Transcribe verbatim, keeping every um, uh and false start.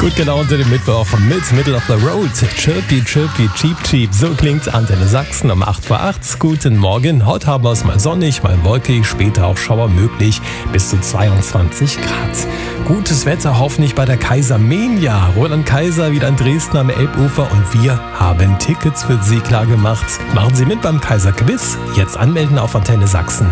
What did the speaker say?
Gut gelaunt den Mittwoch mit Middle of the Road. Chirpy, chirpy, cheap, cheap. So klingt Antenne Sachsen um acht vor acht. Guten Morgen. Heute haben wir es mal sonnig, mal wolkig, später auch Schauer möglich. Bis zu zweiundzwanzig Grad. Gutes Wetter hoffentlich bei der Kaisermania. Roland Kaiser wieder in Dresden am Elbufer und wir haben Tickets für Sie klar gemacht. Machen Sie mit beim Kaiser Quiz. Jetzt anmelden auf antenne sachsen